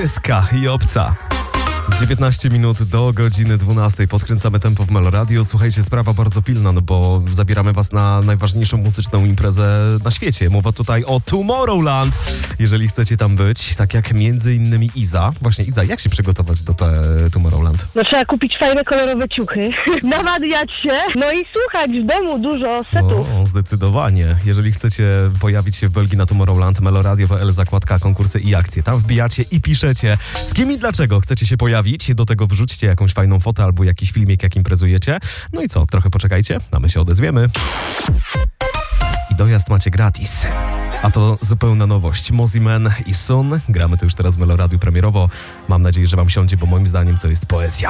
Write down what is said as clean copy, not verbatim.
Pieska i Obca. 19 minut do godziny 12. Podkręcamy tempo w Melo Radio. Słuchajcie, sprawa bardzo pilna, no bo zabieramy was na najważniejszą muzyczną imprezę na świecie. Mowa tutaj o Tomorrowland. Jeżeli chcecie tam być, tak jak między innymi Iza. Właśnie Iza, jak się przygotować do Tomorrowland? No trzeba kupić fajne, kolorowe ciuchy, nawadniać się, no i słuchać w domu dużo setów. O, zdecydowanie. Jeżeli chcecie pojawić się w Belgii na Tomorrowland, meloradio.pl, zakładka konkursy i akcje. Tam wbijacie i piszecie, z kim i dlaczego chcecie się pojawić. Do tego wrzućcie jakąś fajną fotę albo jakiś filmik, jak imprezujecie. No i co, trochę poczekajcie, a my się odezwiemy. I dojazd macie gratis. A to zupełna nowość. Mozzie Man i Sun. Gramy to już teraz w Melo Radiu premierowo. Mam nadzieję, że wam siądzie, bo moim zdaniem to jest poezja.